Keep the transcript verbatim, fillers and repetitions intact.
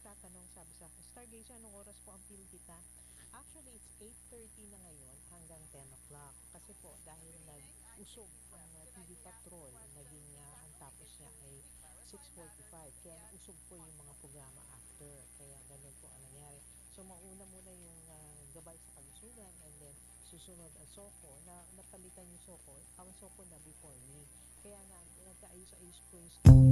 nagtatanong, sabi sa akin, Stargazer, anong oras po ang field kita? Actually, it's eight thirty na ngayon hanggang ten o'clock. Kasi po, dahil nag-usog ang uh, T V Patrol, naging uh, ang tapos niya ay six forty-five. Kaya nausog po yung mga programa after. Kaya ganun po ang nangyari. So, mauna muna yung uh, gabay sa kalusugan and then susunod ang Soko na napalitan yung Soko. Ang Soko na before me. Kaya na, nagkaayos-ayos po yung